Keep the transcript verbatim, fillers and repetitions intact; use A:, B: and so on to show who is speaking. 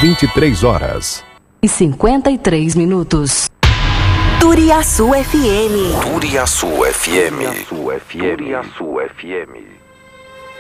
A: vinte e três horas
B: e cinquenta e três minutos.
C: Turiaçu F M.
D: Turiaçu F M.
E: Turiaçu F M. Turiaçu F M.